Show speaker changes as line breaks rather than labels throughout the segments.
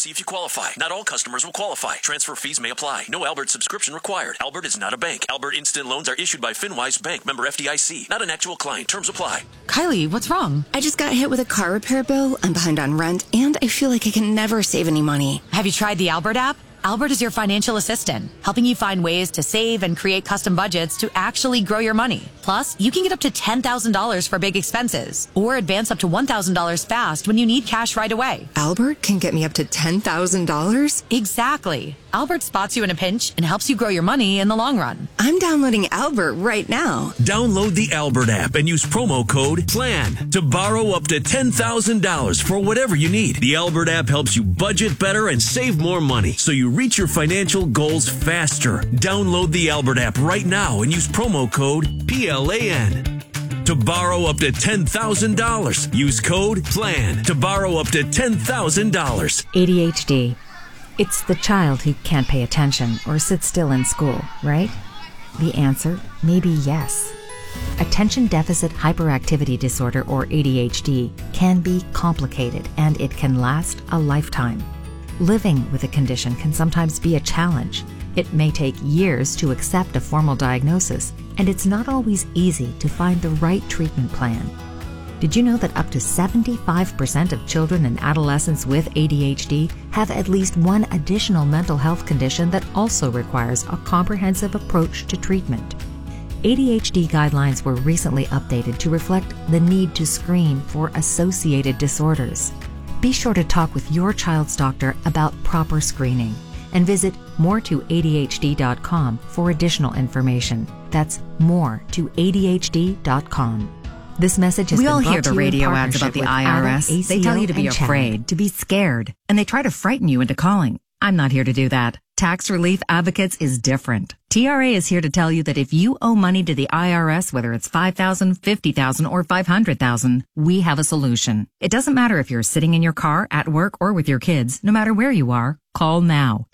see if you qualify. Not all customers will qualify. Transfer fees may apply. No Albert subscription required. Albert is not a bank. Albert Instant Loans are issued by FinWise Bank, member FDIC. Not an actual client. Terms apply.
Kylie, what's wrong?
I just got hit with a car repair bill. I'm behind on rent, and I feel like I can never save any money.
Have you tried the Albert app? Albert is your financial assistant, helping you find ways to save and create custom budgets to actually grow your money. Plus, you can get up to $10,000 for big expenses or advance up to $1,000 fast when you need cash right away.
Albert can get me up to $10,000?
Exactly. Albert spots you in a pinch and helps you grow your money in the long run.
I'm downloading Albert right now.
Download the Albert app and use promo code PLAN to borrow up to $10,000 for whatever you need. The Albert app helps you budget better and save more money so you reach your financial goals faster. Download the Albert app right now and use promo code PLAN to borrow up to $10,000. Use code PLAN to borrow up to $10,000.
ADHD. It's the child who can't pay attention or sit still in school, right? The answer may be yes. Attention Deficit Hyperactivity Disorder, or ADHD, can be complicated and it can last a lifetime. Living with a condition can sometimes be a challenge. It may take years to accept a formal diagnosis, and it's not always easy to find the right treatment plan. Did you know that up to 75% of children and adolescents with ADHD have at least one additional mental health condition that also requires a comprehensive approach to treatment? ADHD guidelines were recently updated to reflect the need to screen for associated disorders. Be sure to talk with your child's doctor about proper screening and visit more2adhd.com for additional information. That's more2adhd.com. This message has
We
been
all
brought
hear
to
the
you in
radio ads
partnership
about the
with
IRS.
ADA,
They tell you to
ACO,
be
and Chad.
afraid, to be scared, and they try to frighten you into calling. I'm not here to do that. Tax Relief Advocates is different. TRA is here to tell you that if you owe money to the IRS, whether it's $5,000, $50,000, or $500,000, we have a solution. It doesn't matter if you're sitting in your car, at work, or with your kids. No matter where you are, call now.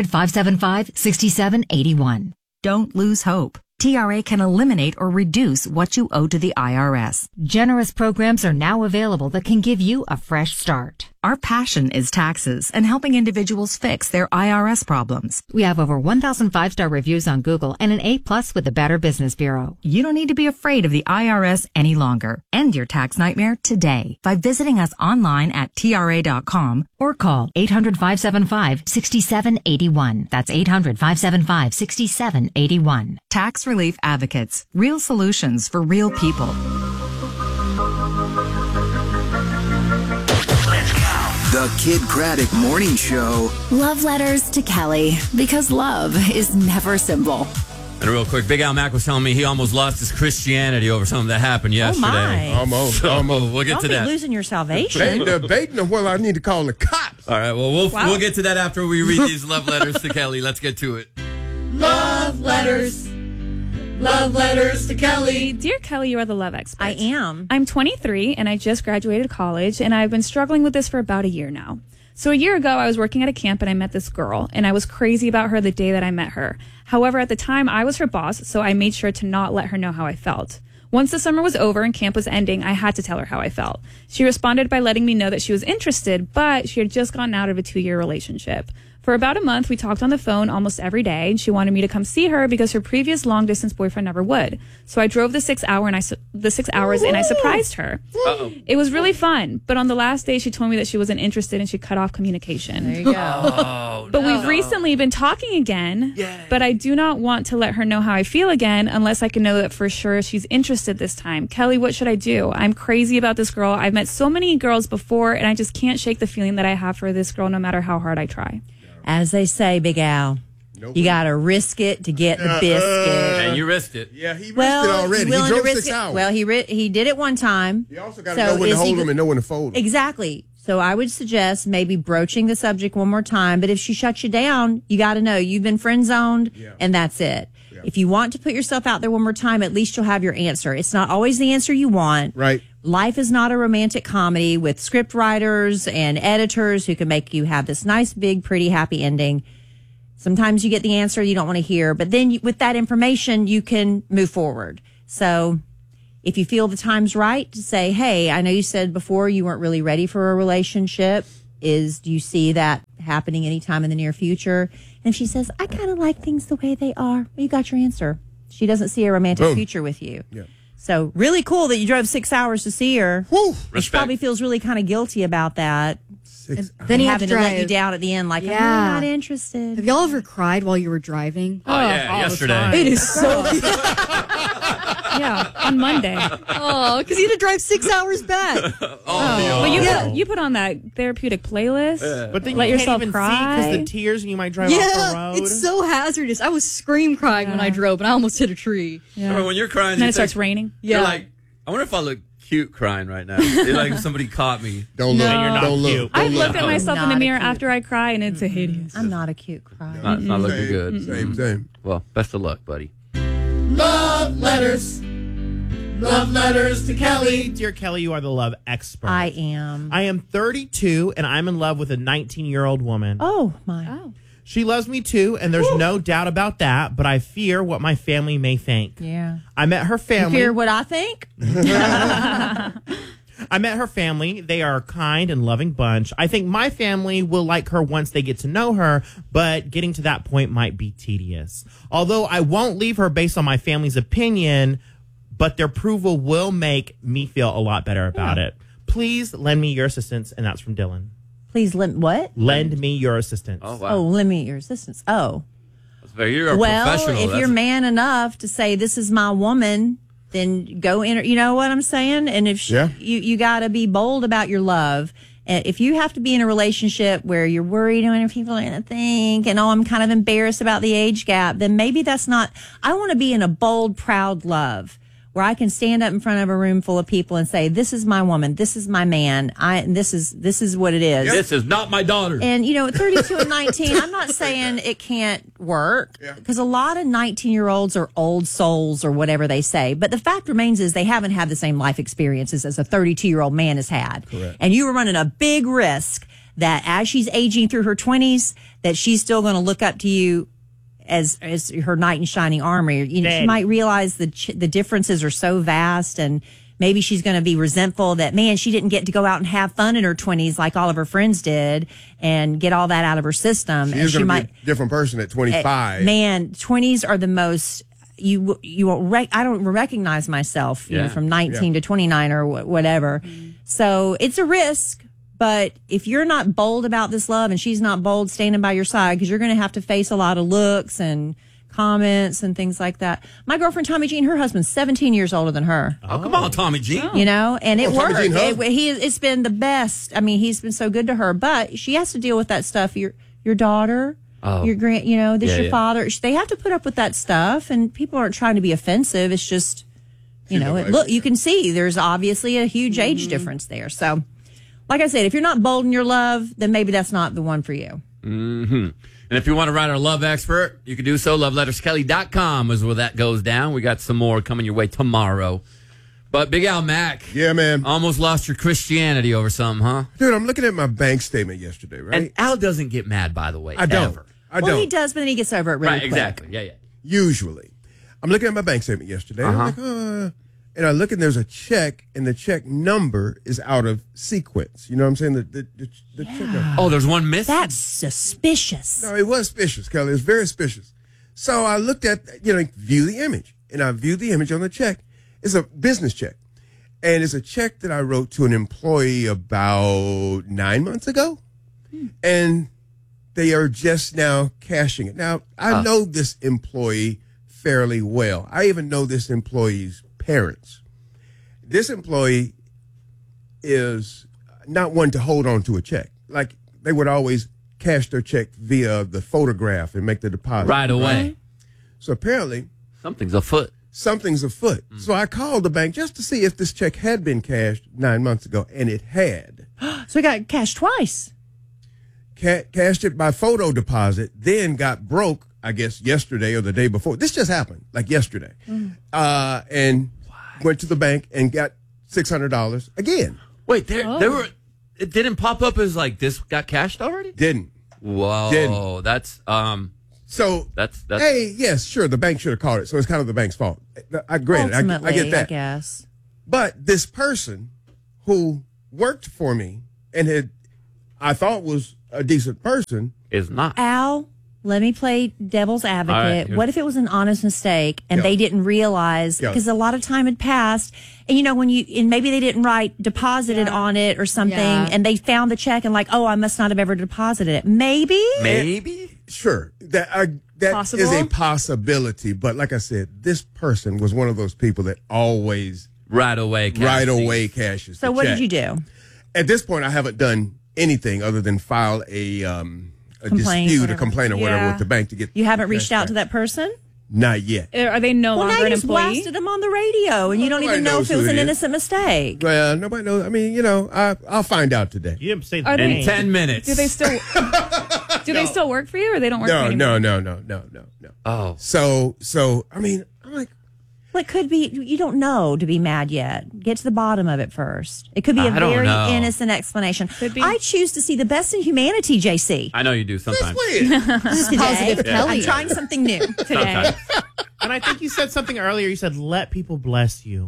800-575-6781. Don't lose hope. TRA can eliminate or reduce what you owe to the IRS.
Generous programs are now available that can give you a fresh start.
Our passion is taxes and helping individuals fix their IRS problems.
We have over 1,000 5-star reviews on Google and an A+ with the Better Business Bureau.
You don't need to be afraid of the IRS any longer. End your tax nightmare today by visiting us online at TRA.com
Or call 800-575-6781. That's 800-575-6781.
Tax Relief Advocates. Real solutions for real people.
The Kid Craddock Morning Show.
Love letters to Kelly, because love is never simple.
And real quick, Big Al Mack was telling me he almost lost his Christianity over something that happened yesterday.
Almost.
We'll get to that.
Losing your salvation.
They debating on whether I need to call the cops.
All right, well, we'll get to that after we read these love letters to Kelly. Let's get to it.
Love letters. Love letters to Kelly.
Dear Kelly, you are the love expert.
I am.
I'm 23 and I just graduated college, and I've been struggling with this for about a year now. So a year ago, I was working at a camp and I met this girl, and I was crazy about her the day that I met her. However, at the time, I was her boss, so I made sure to not let her know how I felt. Once the summer was over and camp was ending, I had to tell her how I felt. She responded by letting me know that she was interested, but she had just gotten out of a 2-year relationship. For about a month, we talked on the phone almost every day, and she wanted me to come see her because her previous long-distance boyfriend never would. So I drove the 6 hours and I surprised her.
Uh-oh.
It was really fun, but on the last day, she told me that she wasn't interested and she cut off communication.
There you go.
But we've recently been talking again, but I do not want to let her know how I feel again unless I can know that for sure she's interested this time. Kelly, what should I do? I'm crazy about this girl. I've met so many girls before, and I just can't shake the feeling that I have for this girl no matter how hard I try.
As they say, Big Al, you got to risk it to get the biscuit.
And you risked it.
Yeah, he risked it already. He drove 6 hours.
Well, he did it one time.
You also got to know when to hold them and know when to fold them.
Exactly. So I would suggest maybe broaching the subject one more time. But if she shuts you down, you got to know you've been friend zoned, and that's it. Yeah. If you want to put yourself out there one more time, at least you'll have your answer. It's not always the answer you want.
Right.
Life is not a romantic comedy with script writers and editors who can make you have this nice, big, pretty, happy ending. Sometimes you get the answer you don't want to hear, but then with that information, you can move forward. So if you feel the time's right to say, hey, I know you said before you weren't really ready for a relationship. Do you see that happening anytime in the near future. And if she says, I kind of like things the way they are, well, you got your answer. She doesn't see a romantic future with you. Yeah. So really cool that you drove 6 hours to see her.
Woo!
She probably feels really kind of guilty about that.
Then he
having to let you down at the end, like, I'm not interested.
Have y'all ever cried while you were driving?
Oh, yeah, yesterday.
It is so...
Yeah, on Monday.
Oh, because you had to drive 6 hours back.
But you put on that therapeutic playlist.
But then
let
you
yourself
can't even
cry
because the tears and you might drive off the road.
It's so hazardous. I was scream crying when I drove, and I almost hit a tree.
Yeah. Remember when you're crying,
and then it starts raining.
You're like, I wonder if I look cute crying right now. You're like if somebody caught me.
Don't look.
You're not
don't
cute.
look.
I look at myself in the mirror after I cry, and it's a hideous.
I'm not a cute cry.
Not looking good.
Same.
Well, best of luck, buddy.
Love letters. Love letters to Kelly.
Dear Kelly, you are the love expert.
I am.
I am 32, and I'm in love with a 19-year-old woman.
Oh, my. Oh.
She loves me, too, and there's no doubt about that, but I fear what my family may think.
Yeah.
I met her family.
You fear what I think?
I met her family. They are a kind and loving bunch. I think my family will like her once they get to know her, but getting to that point might be tedious. Although I won't leave her based on my family's opinion, but their approval will make me feel a lot better about it. Please lend me your assistance, and that's from Dylan.
Please lend
me your assistance.
Oh, wow.
Oh, lend me your assistance. Oh.
You're a professional.
If you're man enough to say, this is my woman, then go enter. You know what I'm saying? And if you got to be bold about your love. And if you have to be in a relationship where you're worried when people are going to think, and I'm kind of embarrassed about the age gap, then maybe that's not. I want to be in a bold, proud love where I can stand up in front of a room full of people and say, this is my woman, this is my man, this is what it is.
This is not my daughter.
And, 32 and 19, I'm not saying it can't work, because a lot of 19-year-olds are old souls or whatever they say. But the fact remains is they haven't had the same life experiences as a 32-year-old man has had.
Correct.
And you were running a big risk that as she's aging through her 20s, that she's still going to look up to you as her knight in shining armor. She might realize the differences are so vast, and maybe she's going to be resentful that, man, she didn't get to go out and have fun in her 20s like all of her friends did and get all that out of her system.
She might be a different person at 25.
Man, 20s are the most. I don't recognize myself from 19 to 29 or whatever. So it's a risk. But if you're not bold about this love and she's not bold standing by your side, because you're going to have to face a lot of looks and comments and things like that. My girlfriend, Tommy Jean, her husband's 17 years older than her.
Oh, come on, Tommy Jean.
And it worked.
Jean,
it's been the best. I mean, he's been so good to her, but she has to deal with that stuff. Your daughter, your your father. They have to put up with that stuff, and people aren't trying to be offensive. It's just, look, you can see there's obviously a huge age difference there. So, like I said, if you're not bold in your love, then maybe that's not the one for you.
Mm-hmm. And if you want to write our love expert, you can do so. LoveLettersKelly.com is where that goes down. We got some more coming your way tomorrow. But Big Al Mac.
Yeah, man.
Almost lost your Christianity over something, huh?
Dude, I'm looking at my bank statement yesterday, right?
And Al doesn't get mad, by the way.
I don't.
Ever.
Well, he does, but then he gets over it really quick.
Exactly. Yeah.
Usually. I'm looking at my bank statement yesterday. I'm like, and I look and there's a check, and the check number is out of sequence. You know what I'm saying? The check number.
Oh, there's one missing?
That's suspicious.
No, it was suspicious, Kelly. It was very suspicious. So I looked at, view the image. And I viewed the image on the check. It's a business check. And it's a check that I wrote to an employee about 9 months ago. And they are just now cashing it. Now, I know this employee fairly well. I even know this employee's parents. This employee is not one to hold on to a check. Like, they would always cash their check via the photograph and make the deposit.
Right away.
Right? So apparently...
Something's afoot.
So I called the bank just to see if this check had been cashed 9 months ago, and it had.
So he got cashed twice.
Cashed it by photo deposit, then got broke, I guess, yesterday or the day before. This just happened, like yesterday. And went to the bank and got $600 again.
Wait, there were. It didn't pop up as like this got cashed already.
Didn't.
Whoa,
didn't.
That's
So
that's.
Hey, yes, sure, the bank should have called it. So it's kind of the bank's fault. I get that.
I guess.
But this person who worked for me and I thought was a decent person
is not.
Al, let me play devil's advocate.
Right,
what if it was an honest mistake and they didn't realize, because a lot of time had passed, and maybe they didn't write deposited on it or something, and they found the check and like, oh, I must not have ever deposited it. Maybe.
Sure. That
Possible?
is a possibility. But like I said, this person was one of those people that always
right away
cashes.
So
the
what
check.
did you do?
At this point, I haven't done anything other than file a
Complaint,
dispute,
whatever.
a complaint or whatever
Yeah.
with the bank to get.
You haven't reached
cash
out
back.
to that person?
Not yet.
Are they no
Well, now
longer
you
an
just
employee?
blasted them on the radio, and you don't even
Nobody
know
knows
if it was
who
an
it is.
innocent mistake.
Well, nobody knows. I mean, I'll find out today.
You didn't say
Are they-
In 10 minutes.
Do they still? Do they still work for you, or they don't work for you anymore?
No.
Oh.
So I mean, I'm like,
Well, it could be, you don't know to be mad yet. Get to the bottom of it first. It could be a
I don't
very
know.
innocent explanation.
be.
I choose to see the best in humanity, JC.
I know you do sometimes.
This is positive
Today,
Kelly.
I'm trying something new today.
Sometimes.
And I think you said something earlier. You said, let people bless you.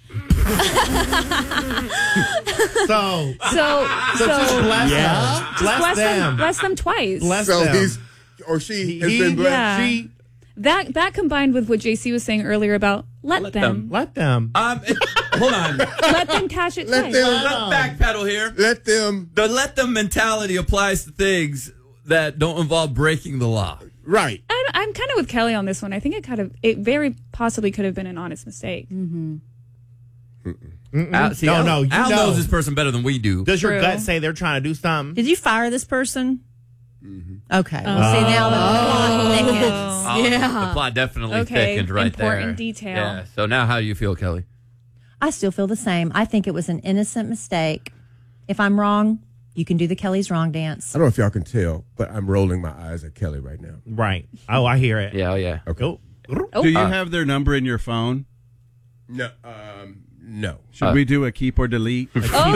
So just bless them. Bless them.
Bless them twice.
Bless
so
them.
he's or she has been blessed.
Yeah. That combined with what JC was saying earlier about let them.
Let them.
Hold on.
Let them cash it
Let
twice.
them-
Let's backpedal here.
Let them.
The let them mentality applies to things that don't involve breaking the law.
Right.
I'm kind of with Kelly on this one. I think it very possibly could have been an honest mistake.
Mm-hmm.
Al, see,
No,
Al,
no, you
Al
know.
knows this person better than we do.
Does your
True.
gut say they're trying to do something?
Did you fire this person? Okay.
Oh.
Well, see, now the plot thickens.
Oh, the plot definitely
Okay,
thickened right there.
important detail.
Yeah. So now how do you feel, Kelly?
I still feel the same. I think it was an innocent mistake. If I'm wrong, you can do the Kelly's wrong dance.
I don't know if y'all can tell, but I'm rolling my eyes at Kelly right now.
Right. Oh, I hear it.
Yeah, oh yeah.
Okay.
Do you have their number in your phone?
No. No.
Should we do a keep or delete?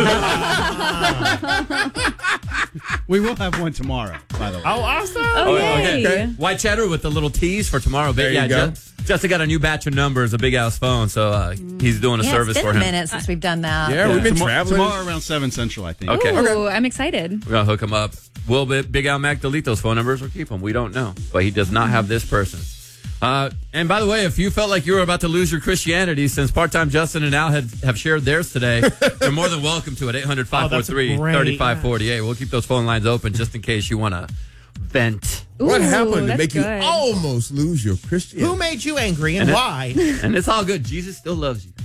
We will have one tomorrow, by the way.
Oh, awesome.
Oh, yay.
Okay. White cheddar with a little tease for tomorrow.
There you go.
Justin got a new batch of numbers, a Big Al's phone, so he's doing a
Yeah,
service
it's
for
been a
him.
minute since we've done that.
Yeah, we've been traveling.
Tomorrow around 7 Central, I think.
Okay.
Ooh, I'm excited.
We're going to hook him up. Will Big Al Mac delete those phone numbers or keep them? We don't know. But he does not have this person. And by the way, if you felt like you were about to lose your Christianity, since part-time Justin and Al have shared theirs today, you're more than welcome to it. 800-543-3548. We'll keep those phone lines open just in case you want to vent.
What
Ooh,
happened to
that's
make you
good.
almost lose your Christianity?
Who made you angry and
And
why?
And it's all good. Jesus still loves you.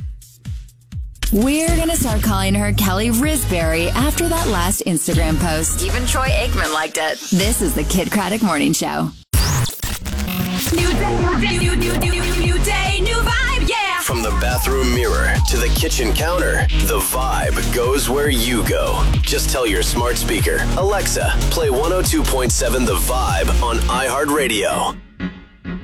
We're going to start calling her Kelly Risberry after that last Instagram post. Even Troy Aikman liked it. This is the Kid Craddock Morning Show.
New day, new vibe, yeah.
From the bathroom mirror to the kitchen counter, the vibe goes where you go. Just tell your smart speaker, Alexa, play 102.7 The Vibe on iHeartRadio.